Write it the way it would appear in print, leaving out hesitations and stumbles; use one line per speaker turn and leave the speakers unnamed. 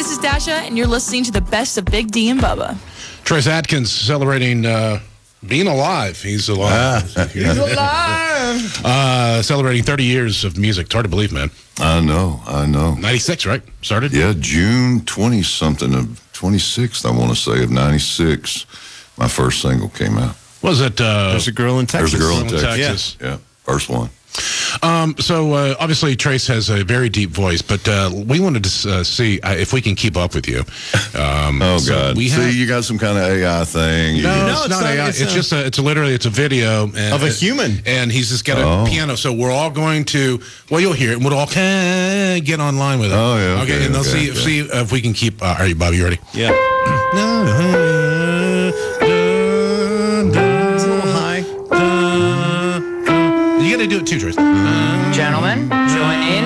this is Dasha, and you're listening to the best of Big D and Bubba.
Trace Adkins celebrating being alive. He's alive. He's alive. Celebrating 30 years of music. It's hard to believe, man.
I know.
96, right? Started?
Yeah, June 20-something of 26th, I want to say, of 96. My first single came out.
Was it?
There's a Girl in Texas.
There's a Girl in
Texas.
Yeah, first one.
So obviously Trace has a very deep voice, but we wanted to see if we can keep up with you.
God! See, you got some kind of AI thing.
No, it's not AI. It's just it's a video
of a human,
and he's just got a piano. So we're all going to. Well, you'll hear it. And we'll all get online with it.
Oh yeah.
Okay, and they'll see if we can keep. Are you, Bobby? You ready?
Yeah. It's a little high.
You got to do it too, Trace.
Gentlemen, join in